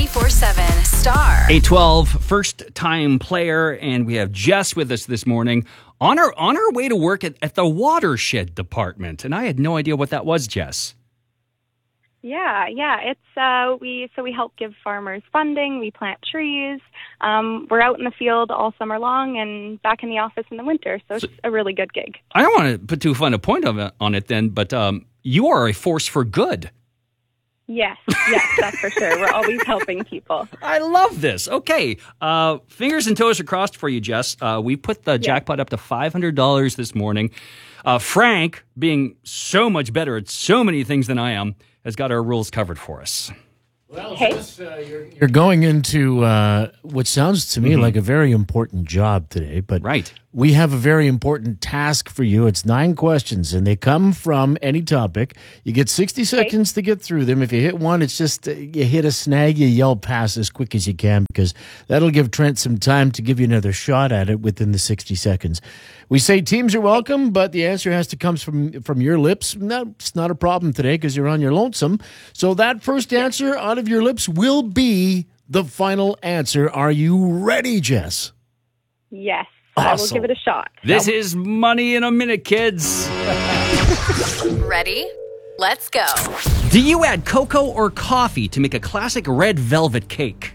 94.7 Star. 812, first-time player, and we have Jess with us this morning on our way to work at the watershed department. And I had no idea what that was, Jess. Yeah. It's we help give farmers funding. We plant trees. We're out in the field all summer long and back in the office in the winter. So it's a really good gig. I don't want to put too fine a point on it then, but you are a force for good. Yes, that's for sure. We're always helping people. I love this. Okay, fingers and toes are crossed for you, Jess. We put the jackpot up to $500 this morning. Frank, being so much better at so many things than I am, has got our rules covered for us. Well, Jess, you're going into what sounds to me like a very important job today, but we have a very important task for you. It's 9 questions, and they come from any topic. You get 60 seconds to get through them. If you hit one, it's just you hit a snag, you yell pass as quick as you can, because that'll give Trent some time to give you another shot at it within the 60 seconds. We say teams are welcome, but the answer has to come from your lips. That's not a problem today because you're on your lonesome. So that first answer out of your lips will be the final answer. Are you ready, Jess? Yes. Awesome. I will give it a shot. This is Money in a Minute, kids. Ready? Let's go. Do you add cocoa or coffee to make a classic red velvet cake?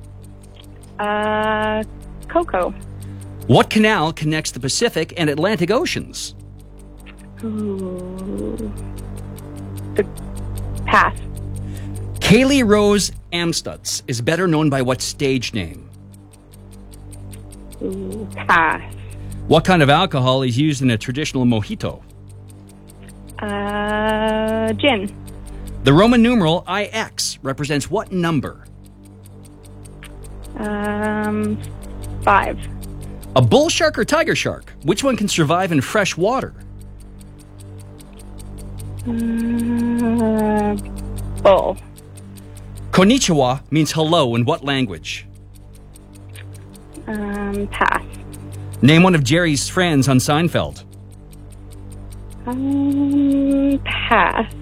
Cocoa. What canal connects the Pacific and Atlantic Oceans? Pass. Kaylee Rose Amstutz is better known by what stage name? Pass. What kind of alcohol is used in a traditional mojito? Gin. The Roman numeral IX represents what number? 5. A bull shark or tiger shark? Which one can survive in fresh water? Bull. Konnichiwa means hello in what language? Pass. Name one of Jerry's friends on Seinfeld. Pass.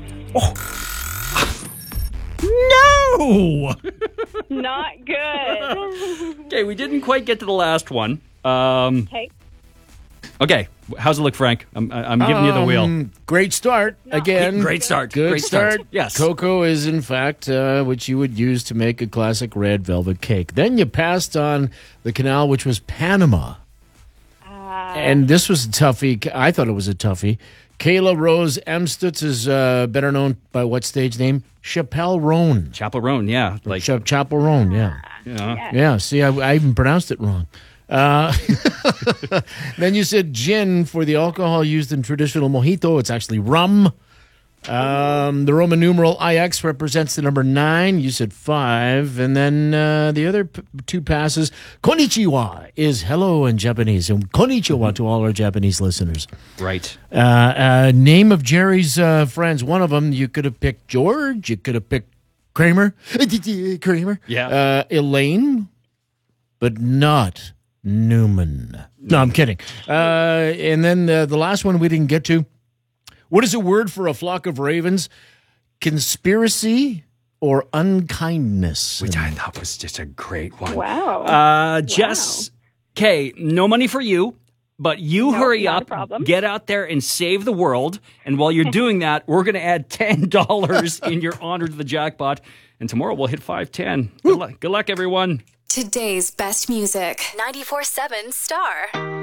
No! Not good. Okay, we didn't quite get to the last one. Okay. Okay, how's it look, Frank? I'm giving you the wheel. Great start. Again. Great start. Good Great start. Yes. Cocoa is, in fact, what you would use to make a classic red velvet cake. Then you passed on the canal, which was Panama. And this was a toughie. I thought it was a toughie. Kayla Rose Amstutz is better known by what stage name? Chappelle Roan. Chapel Roan, yeah. Like Chapel Roan, yeah. Yeah, see, I even pronounced it wrong. Then you said gin for the alcohol used in traditional mojito. It's actually rum. The Roman numeral IX represents the number 9. You said 5. And then the other 2 passes. Konnichiwa is hello in Japanese. And konnichiwa to all our Japanese listeners. Right. Name of Jerry's friends. One of them, you could have picked George. You could have picked Kramer. Kramer. Yeah. Elaine. But not Newman. No, I'm kidding. And then the last one we didn't get to. What is a word for a flock of ravens? Conspiracy or unkindness? Which I thought was just a great one. Wow. Jess, okay, no money for you, but you hurry not a up, problem. get out there and save the world. And while you're doing that, we're going to add $10 in your honor to the jackpot. And tomorrow we'll hit 510. Good luck, everyone. Today's best music. 94.7 Star.